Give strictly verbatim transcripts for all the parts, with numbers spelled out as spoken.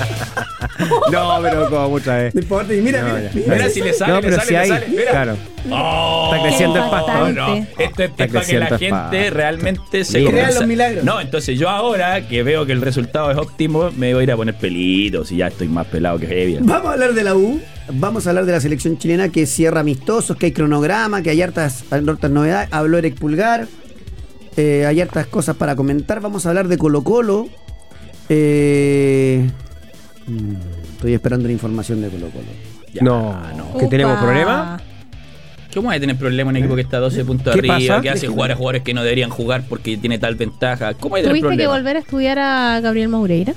No, pero como muchas veces. No importa, y mira, No, mira, ya. mira. Mira si le sale, No, le pero sale, si le hay, sale. Mira. claro. Oh, Está creciendo el pasto. No, Impactante. no. Esto es, Está es para que creciendo la el gente pasto. realmente se Mira. Crean comienza- los milagros. No, entonces yo ahora que veo que el resultado es óptimo, me voy a ir a poner pelitos y ya estoy más pelado que heavy. Vamos a hablar de la U, vamos a hablar de la selección chilena que cierra amistosos, que hay cronograma, que hay hartas, hartas novedades. Habló Eric Pulgar, eh, hay hartas cosas para comentar. Vamos a hablar de Colo Colo. Eh, mm, estoy esperando la información de Colo Colo. Ya, No, no. ¿que tenemos Upa. problema? ¿Cómo hay a tener problemas en un equipo que está a doce puntos ¿Qué arriba, pasa? que hace jugar a jugadores que no deberían jugar porque tiene tal ventaja? ¿Cómo hay a tener ¿Tuviste que problemas? volver a estudiar a Gabriel Maureira?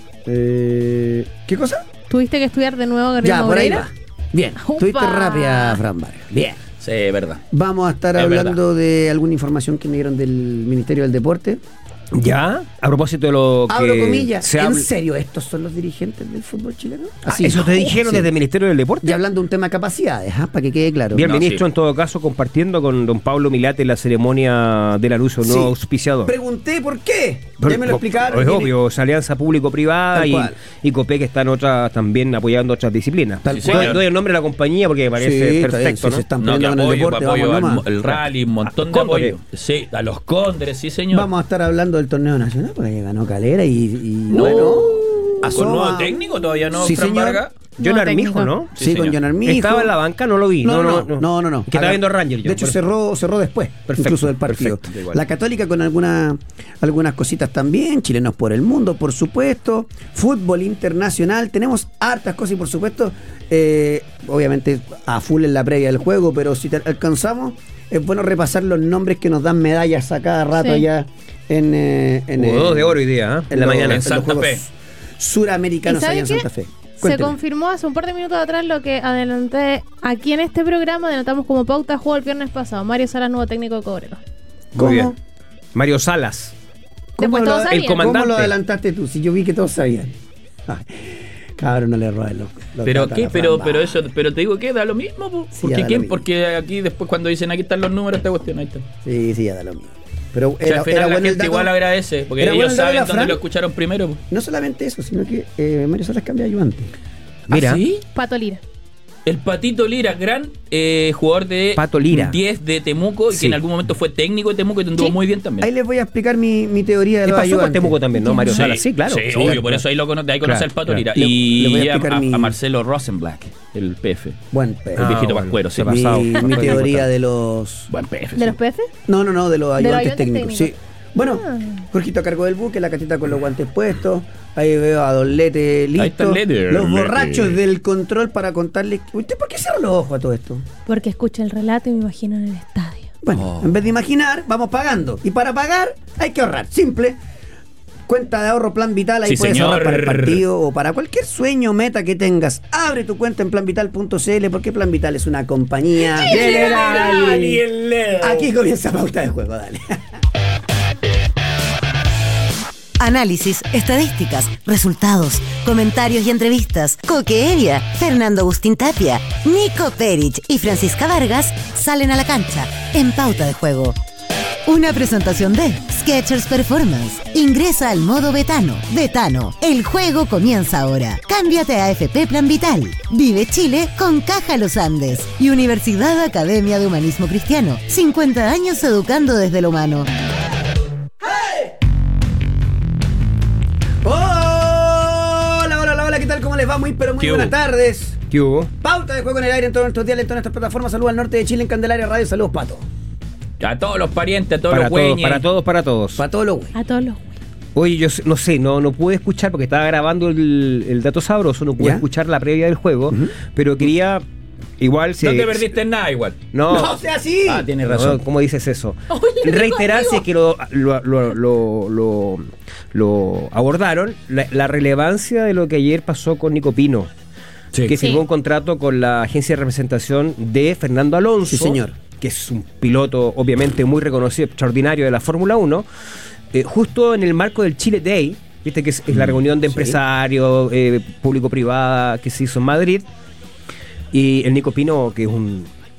Eh, ¿Qué cosa? ¿Tuviste que estudiar de nuevo a Gabriel Ya, por ahí Maureira? va. Bien, Upa. estuviste rápida, Fran Vargas. Bien. Sí, es verdad. Vamos a estar Es hablando de alguna información que me dieron del Ministerio del Deporte. Ya, a propósito de lo que Abro comillas. se ¿En habla- serio estos son los dirigentes del fútbol chileno? Ah, eso te dijeron Sí. desde el Ministerio del Deporte. Y hablando de un tema de capacidades, ¿ah? Para que quede claro. Bien, No, ministro, sí. en todo caso, compartiendo con don Pablo Milate la ceremonia del anuncio Sí. nuevo auspiciador. Pregunté por qué. Pero, ya me lo explicaron. Es Tiene- obvio, es alianza público-privada Tal y, cual. y COPEC están otras, también apoyando otras disciplinas. Tal Sí, doy, señor. doy el nombre de la compañía porque me parece Sí, está bien, perfecto, si ¿no? se están No, que peleando en el apoyo, deporte, apoyo vamos al nomás. mo- el rally, un montón A de Cóndores. apoyo. Sí, a los Cóndores, sí, señor. Vamos a estar hablando del torneo nacional porque ya ganó Calera y, y No. bueno. ¿Con asoma- nuevo técnico todavía no, Sí, Fran señor. Vargas? John No, Armijo, técnico. ¿no? Sí, Sí, con señor. John Armijo. Estaba en la banca, no lo vi. No, no, no, no, no, no. Que estaba Haga- viendo Rangers. yo, De hecho, por- cerró, cerró después, Perfecto, incluso del partido. perfecto, da igual. La Católica con alguna, algunas cositas también, chilenos por el mundo, por supuesto, fútbol internacional, tenemos hartas cosas y por supuesto, eh, obviamente a full en la previa del juego, pero si te alcanzamos, es bueno repasar los nombres que nos dan medallas a cada rato Sí. allá en, eh, en Hubo eh, dos de oro hoy día, ¿eh? En la los- mañana. en los Santa Juegos Fe. Suramericanos ¿Y allá en sabe Santa Fe. Se Cuénteme. confirmó hace un par de minutos atrás lo que adelanté aquí en este programa, adelantamos como pauta juego el viernes pasado. Mario Salas, nuevo técnico de Cobreros. Muy ¿Cómo? bien. Mario Salas. ¿Cómo Después lo, todos sabían. el comandante. ¿Cómo lo adelantaste tú? Si yo vi que todos sabían. Ay, cabrón, no le robes los, los Pero datos a qué, la pero, Fran pero Vargas. eso, pero te digo que da lo mismo, po. Sí, ya porque da quién, lo mismo. porque aquí después cuando dicen aquí están los números, esta cuestión ahí está. Sí, sí, ya da lo mismo. Pero O sea, era, al final era la bueno el gente dato. igual agradece, porque Era bueno ellos el dato de saben la dónde Fran. lo escucharon primero, po. No solamente eso, sino que eh, Mario Salas cambia de ayudante. Mira. ¿Ah, sí? Pato Lira. El Patito Lira, gran eh, jugador de Pato Lira. diez de Temuco, y Sí. que en algún momento fue técnico de Temuco y te anduvo Sí. muy bien también. Ahí les voy a explicar mi, mi teoría de ¿Qué los pasó con ayudantes. Temuco también, no? Mario Salas, sí, claro. Sí, Sí, obvio, claro. por eso ahí, lo cono- de ahí conoce Claro, al Pato claro. Lira. Le- y le voy a a, explicar a- mi- a Marcelo Rosenblack, el P F. Buen P F. El viejito bueno, Pascuero, sí. se ha mi, pasado. mi Bastante teoría importante. de los... Buen P F. ¿De sí. los peces? No, no, no, de los los ayudantes ayudantes técnicos. técnicos. Sí. Bueno, Ah. Jorgito a cargo del buque, la catita con los guantes puestos. Ahí veo a Don Lete listo. Ahí está Lete. Los Lete. borrachos del control para contarles. ¿Usted por qué cierra los ojos a todo esto? Porque escucha el relato y me imagino en el estadio. Bueno, Oh. en vez de imaginar, vamos pagando. Y para pagar hay que ahorrar. Simple. Cuenta de ahorro Plan Vital, ahí Sí, puedes señor. ahorrar para el partido o para cualquier sueño, meta que tengas. Abre tu cuenta en plan vital punto c l porque Plan Vital es una compañía general. Aquí comienza Pauta de Juego, dale. Análisis, estadísticas, resultados, comentarios y entrevistas. Coque Evia, Fernando Agustín Tapia, Nico Perich y Francisca Vargas salen a la cancha en Pauta de Juego. Una presentación de Skechers Performance. Ingresa al modo Betano. Betano, el juego comienza ahora. Cámbiate a A F P Plan Vital. Vive Chile con Caja Los Andes. Y Universidad Academia de Humanismo Cristiano. cincuenta años educando desde lo humano. Hola, hola, hola, hola, ¿qué tal? ¿Cómo les va? Muy, pero muy ¿Qué buenas hubo? tardes. ¿Qué hubo? Pauta de Juego en el aire en todos nuestros días, en todas nuestras plataformas. Saludos al norte de Chile en Candelaria Radio. Saludos, Pato. A todos los parientes, a todos Para los todos, güeyes. para todos, para todos. Para todos los güeyes. A todos los Oye, yo sé- no sé, no, no pude escuchar porque estaba grabando el, el dato sabroso, no pude ¿Ya? escuchar la previa del juego, Ujú. pero quería igual No se- te perdiste en nada igual. No, No sea así. Ah, tienes no, razón. ¿cómo dices eso? Oye, le digo, Reiterarse amigo. que lo, lo, lo, lo, lo- lo abordaron, la, la relevancia de lo que ayer pasó con Nico Pino, Sí. que Sí. firmó un contrato con la agencia de representación de Fernando Alonso, Sí, señor. que es un piloto obviamente muy reconocido, extraordinario de la Fórmula uno, eh, justo en el marco del Chile Day, viste que es, es la reunión de sí. empresarios, eh, público-privada que se hizo en Madrid, y el Nico Pino, que es un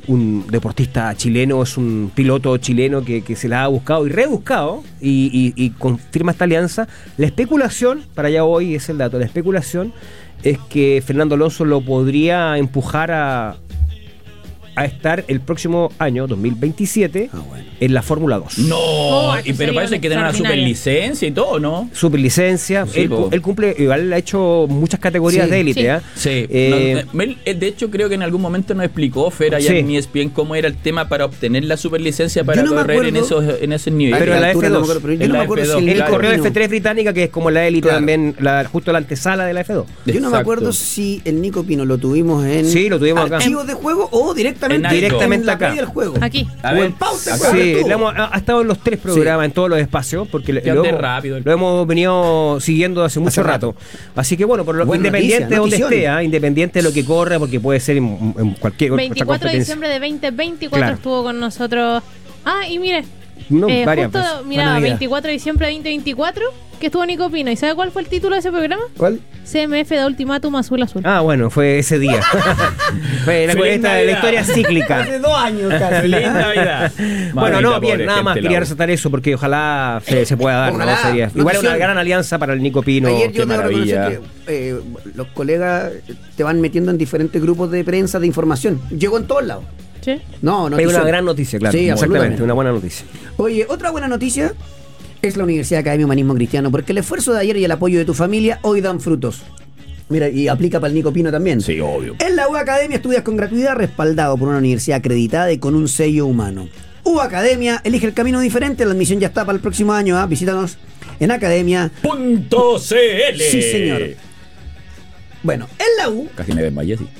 un deportista chileno, es un piloto chileno que, que se la ha buscado y rebuscado y, y, y confirma esta alianza. La especulación, para allá hoy es el dato, la especulación es que Fernando Alonso lo podría empujar a, a estar el próximo año, dos mil veintisiete, Ah, bueno. en la Fórmula dos. No, Oh, y, eso pero sería parece que tiene una extraordinario. superlicencia y todo, ¿no? Superlicencia, Sí, él, po. él cumple, igual ha hecho muchas categorías Sí, de élite, sí. ¿eh? Sí, Eh, no, él, él, de hecho creo que en algún momento nos explicó Fer allá Sí. en E S P N cómo era el tema para obtener la superlicencia para Yo no me correr en esos, acuerdo. en esos niveles. Pero A en la altura F dos. no me acuerdo, pero yo En no la me acuerdo F dos, si el Él claro. corrió Nico F Pino- tres británica, que es como la élite Claro. también, la, justo la antesala de la F dos. Yo no me Exacto. acuerdo si el Nico Pino lo tuvimos en Sí, lo tuvimos acá. archivos de juego o directamente En algo. Directamente en la acá. calle del juego. Aquí. A O ver, en pauta. acá. juego, Sí, estuvo. le hemos- ha, ha estado en los tres programas, en todos los espacios, porque le- Que lo, ande hemos, rápido el- lo hemos venido siguiendo hace mucho Hace rato. rato. Así que bueno, por lo, Buena independiente noticia, de donde notición. esté, ¿ah? Independiente de lo que corra, porque puede ser en, en cualquier otra veinticuatro de competencia. diciembre de veinte veinticuatro Claro. estuvo con nosotros. Ah, y mire, No, eh, varias justo, veces. mira, Buena vida. veinticuatro de diciembre de veinte veinticuatro, que estuvo Nico Pino. ¿Y sabe cuál fue el título de ese programa? ¿Cuál? C M F de Ultimátum Azul Azul. Ah, bueno, fue ese día. Fue la, Feliz esta- la Navidad. historia cíclica. Hace dos años casi. Feliz Navidad. Bueno, no, Mamita, bien, pobre nada más gente, quería la- resaltar eso porque ojalá se, se pueda dar. ¿no? Ojalá. Sería- igual es una Notición. gran alianza para el Nico Pino. Ayer qué yo debo reconocer maravilla. que eh, los colegas te van metiendo en diferentes grupos de prensa de información. Llegó en todos lados. ¿Sí? No, no. Es una gran noticia, claro. Sí, exactamente, absolutamente. una buena noticia. Oye, otra buena noticia es la Universidad Academia Humanismo Cristiano, porque el esfuerzo de ayer y el apoyo de tu familia hoy dan frutos. Mira, y aplica para el Nico Pino también. Sí, obvio. En la U Academia estudias con gratuidad, respaldado por una universidad acreditada y con un sello humano. U Academia, elige el camino diferente, la admisión ya está para el próximo año, ¿ah? Visítanos en Academia. Punto C L. Sí, señor. Bueno, en la U, Casi me desmayé, sí.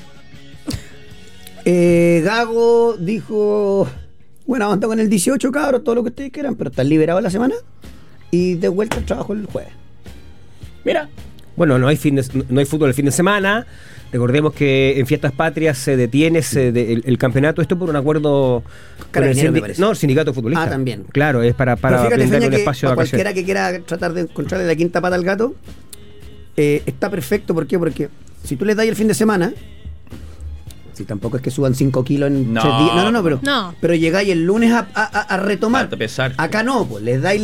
eh, Gago dijo, bueno, onda con el dieciocho, cabros, todo lo que ustedes quieran, pero están liberados la semana y de vuelta al trabajo el jueves. Mira, Bueno, no hay, fin de- no hay fútbol el fin de semana. Recordemos que en Fiestas Patrias se detiene se de- el, el campeonato, esto por un acuerdo con el, Carabinero, me sindi- parece. no, el sindicato futbolista. Ah, también. Claro, es para, para Pero fíjate, brindar Feña, un que espacio de para vacaciones. cualquiera que quiera tratar de encontrarle la quinta pata al gato, eh, está perfecto. ¿Por qué? Porque si tú les das el fin de semana, si tampoco es que suban cinco kilos en No. tres días, no, no, no, pero, No. pero llegáis el lunes a, a- a- a retomar. A pesar. Acá no, pues les dais